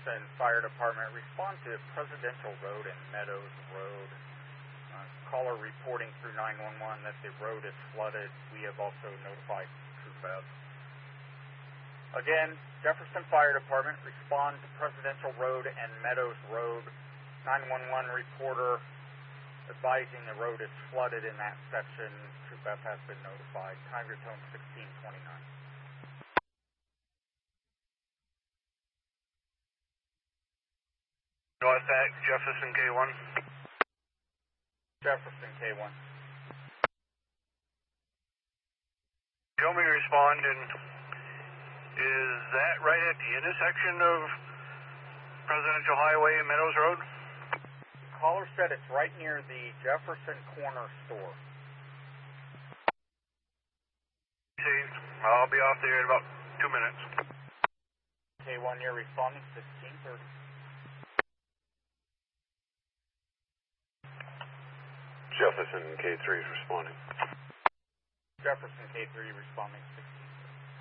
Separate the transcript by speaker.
Speaker 1: Jefferson Fire Department, respond to Presidential Road and Meadows Road. Caller reporting through 911 that the road is flooded. We have also notified Troop F. Again, Jefferson Fire Department, respond to Presidential Road and Meadows Road. 911 reporter advising the road is flooded in that section. Troop F has been notified. Time your tone 1629.
Speaker 2: North at Jefferson K1.
Speaker 1: Jefferson K1.
Speaker 2: Show me respond, and is that right at the intersection of Presidential Highway and Meadows Road?
Speaker 1: Caller said it's right near the Jefferson Corner store.
Speaker 2: See, I'll be off there in about 2 minutes.
Speaker 1: K1, you're responding 1630.
Speaker 3: Jefferson K3 is responding.
Speaker 1: Jefferson K3 responding 1630.